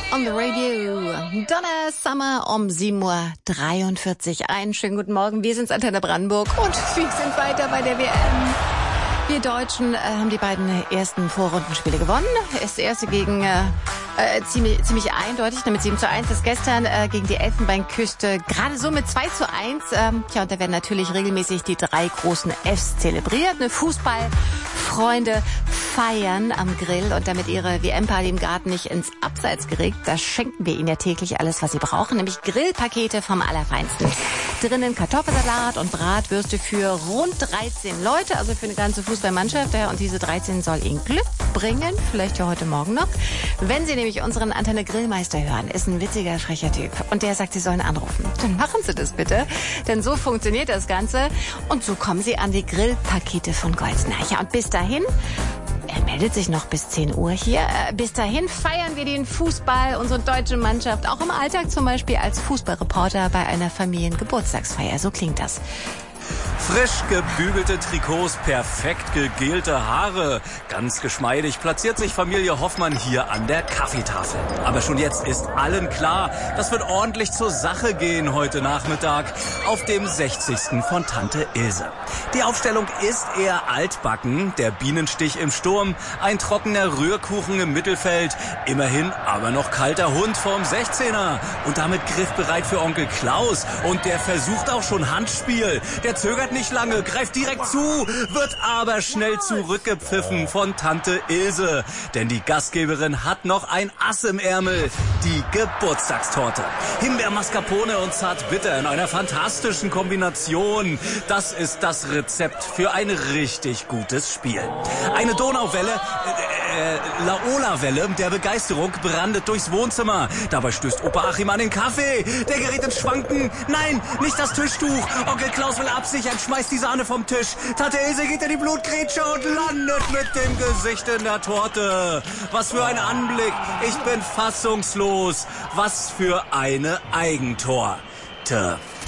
on the radio. Donna Summer um 7:43 Uhr. Einen schönen guten Morgen. Wir sind Antenne Brandenburg und wir sind weiter bei der WM. Wir Deutschen haben die beiden ersten Vorrundenspiele gewonnen. Das erste gegen ziemlich eindeutig, mit 7:1. Das gestern gegen die Elfenbeinküste gerade so mit 2:1. Tja, und da werden natürlich regelmäßig die drei großen Fs zelebriert. Ne? Fußballfreunde feiern am Grill und damit ihre WM-Party im Garten nicht ins Abseits geregt, da schenken wir ihnen ja täglich alles, was sie brauchen, nämlich Grillpakete vom Allerfeinsten. Drinnen Kartoffelsalat und Bratwürste für rund 13 Leute, also für eine ganze Fußballmannschaft. Ja, und diese 13 soll ihnen Glück bringen, vielleicht ja heute Morgen noch. Wenn Sie nämlich unseren Antenne Grillmeister hören, ist ein witziger, frecher Typ und der sagt, Sie sollen anrufen. Dann machen Sie das bitte, denn so funktioniert das Ganze und so kommen Sie an die Grillpakete von Goldsneicher. Und bis dahin, er meldet sich noch bis 10 Uhr hier. Bis dahin feiern wir den Fußball, unsere deutsche Mannschaft, auch im Alltag zum Beispiel als Fußballreporter bei einer Familiengeburtstagsfeier. So klingt das. Frisch gebügelte Trikots, perfekt gegelte Haare. Ganz geschmeidig platziert sich Familie Hoffmann hier an der Kaffeetafel. Aber schon jetzt ist allen klar, das wird ordentlich zur Sache gehen heute Nachmittag auf dem 60. von Tante Ilse. Die Aufstellung ist eher altbacken, der Bienenstich im Sturm, ein trockener Rührkuchen im Mittelfeld, immerhin aber noch kalter Hund vorm 16er und damit griffbereit für Onkel Klaus. Und der versucht auch schon Handspiel. Der zögert nicht lange, greift direkt zu, wird aber schnell zurückgepfiffen von Tante Ilse. Denn die Gastgeberin hat noch ein Ass im Ärmel, die Geburtstagstorte. Himbeer, Mascarpone und Zartbitter in einer fantastischen Kombination. Das ist das Rezept für ein richtig gutes Spiel. Eine Donauwelle, Laola-Welle der Begeisterung brandet durchs Wohnzimmer. Dabei stößt Opa Achim an den Kaffee. Der gerät ins Schwanken. Nein, nicht das Tischtuch. Onkel Klaus will absichern, schmeißt die Sahne vom Tisch. Tante Ilse geht in die Blutgrätsche und landet mit dem Gesicht in der Torte. Was für ein Anblick. Ich bin fassungslos. Was für eine Eigentorte.